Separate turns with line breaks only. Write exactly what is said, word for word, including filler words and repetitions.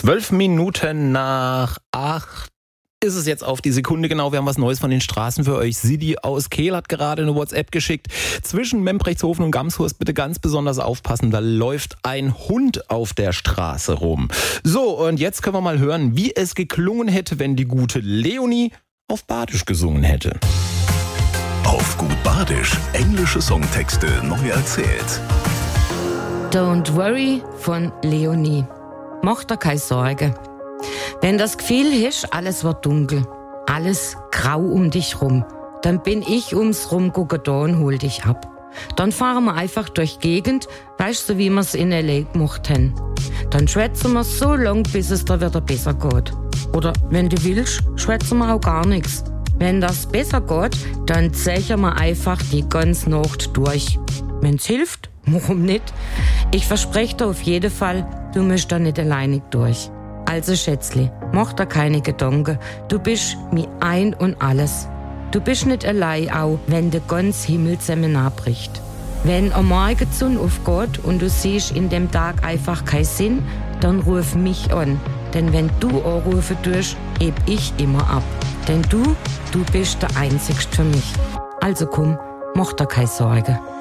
Zwölf Minuten nach acht ist es jetzt auf die Sekunde genau. Wir haben was Neues von den Straßen für euch. Sidi aus Kehl hat gerade eine WhatsApp geschickt. Zwischen Membrechtshofen und Gamshurst bitte ganz besonders aufpassen. Da läuft ein Hund auf der Straße rum. So, und jetzt können wir mal hören, wie es geklungen hätte, wenn die gute Leonie auf Badisch gesungen hätte.
Auf gut Badisch. Englische Songtexte neu erzählt.
Don't worry von Leonie. Mach dir keine Sorge. Wenn das Gefühl hast, alles wird dunkel, alles grau um dich rum, dann bin ich ums Rumgucken da und hol dich ab. Dann fahren wir einfach durch die Gegend, weißt du, so wie wir's in L A gemacht haben. Dann schwätzen wir so lang, bis es dir wieder besser geht. Oder wenn du willst, schwätzen wir auch gar nichts. Wenn das besser geht, dann zeichern wir einfach die ganze Nacht durch. Wenn's hilft, warum nicht? Ich verspreche dir auf jeden Fall, du musst da nicht alleinig durch. Also Schätzli, mach dir keine Gedanken, du bist mir ein und alles. Du bist nicht allein, auch wenn der ganze Himmel zusammenbricht. Wenn am Morgen die Sonne aufgeht und du siehst in dem Tag einfach keinen Sinn, dann ruf mich an. Denn wenn du anrufen tust, heb ich immer ab. Denn du, du bist der Einzigste für mich. Also komm, mach dir keine Sorgen.